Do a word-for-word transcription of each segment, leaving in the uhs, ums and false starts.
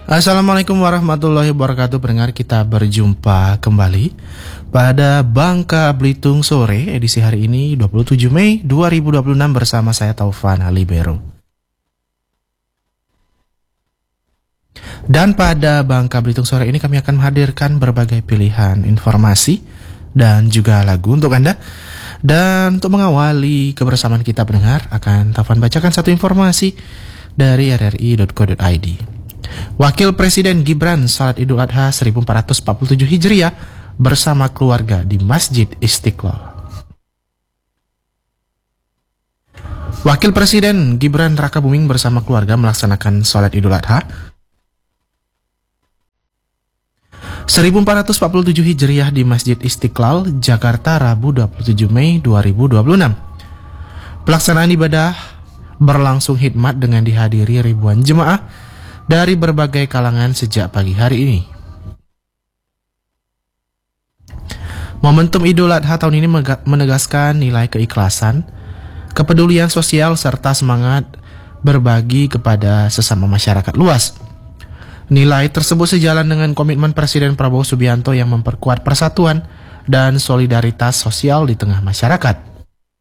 Assalamualaikum warahmatullahi wabarakatuh. Pendengar, kita berjumpa kembali pada Bangka Belitung Sore edisi hari ini dua puluh tujuh Mei dua ribu dua puluh enam bersama saya Taufan Halibero. Dan pada Bangka Belitung Sore ini kami akan menghadirkan berbagai pilihan informasi dan juga lagu untuk Anda. Dan untuk mengawali kebersamaan kita pendengar, akan Taufan bacakan satu informasi dari r r i dot co dot i d. Wakil Presiden Gibran salat Idul Adha seribu empat ratus empat puluh tujuh Hijriah bersama keluarga di Masjid Istiqlal. Wakil Presiden Gibran Rakabuming bersama keluarga melaksanakan salat Idul Adha seribu empat ratus empat puluh tujuh Hijriah di Masjid Istiqlal, Jakarta, Rabu dua puluh tujuh Mei dua ribu dua puluh enam. Pelaksanaan ibadah berlangsung hikmat dengan dihadiri ribuan jemaah dari berbagai kalangan sejak pagi hari ini. Momentum Idul Adha tahun ini menegaskan nilai keikhlasan, kepedulian sosial, serta semangat berbagi kepada sesama masyarakat luas. Nilai tersebut sejalan dengan komitmen Presiden Prabowo Subianto yang memperkuat persatuan dan solidaritas sosial di tengah masyarakat.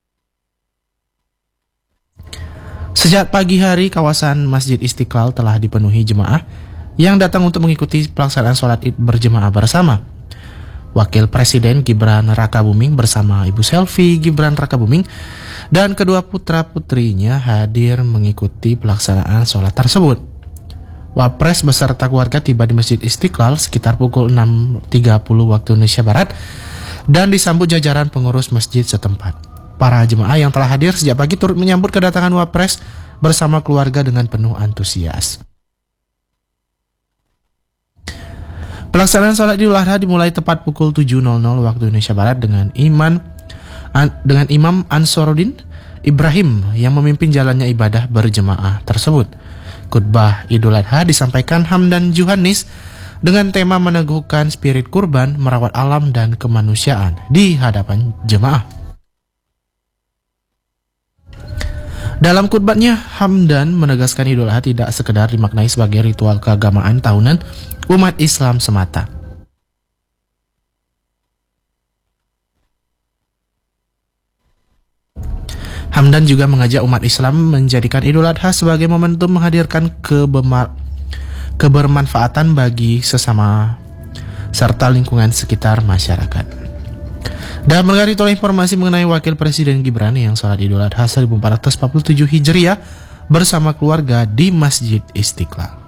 Sejak pagi hari, kawasan Masjid Istiqlal telah dipenuhi jemaah yang datang untuk mengikuti pelaksanaan sholat Id berjemaah bersama. Wakil Presiden Gibran Rakabuming bersama Ibu Selvi Gibran Rakabuming dan kedua putra-putrinya hadir mengikuti pelaksanaan sholat tersebut. Wapres beserta keluarga tiba di Masjid Istiqlal sekitar pukul enam tiga puluh waktu Indonesia Barat dan disambut jajaran pengurus masjid setempat. Para jemaah yang telah hadir sejak pagi turut menyambut kedatangan Wapres bersama keluarga dengan penuh antusias. Pelaksanaan sholat Idul Adha dimulai tepat pukul tujuh waktu Indonesia Barat dengan iman an, dengan Imam Ansaruddin Ibrahim yang memimpin jalannya ibadah berjemaah tersebut. Khutbah Idul Adha disampaikan Hamdan Juhanis dengan tema meneguhkan spirit kurban, merawat alam dan kemanusiaan di hadapan jemaah. Dalam khutbahnya, Hamdan menegaskan Idul Adha tidak sekedar dimaknai sebagai ritual keagamaan tahunan umat Islam semata. Hamdan juga mengajak umat Islam menjadikan Idul Adha sebagai momentum menghadirkan kebema- kebermanfaatan bagi sesama serta lingkungan sekitar masyarakat. Dan mendengar itu informasi mengenai Wakil Presiden Gibran yang sholat Idul Adha seribu empat ratus empat puluh tujuh Hijriah bersama keluarga di Masjid Istiqlal.